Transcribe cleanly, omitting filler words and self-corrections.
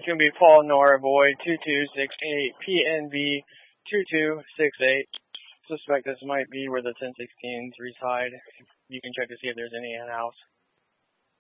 It's going to be Paul Nora Void 2268 PNV 2268. Suspect this might be where the 1016s reside. You can check to see if there's any in-house.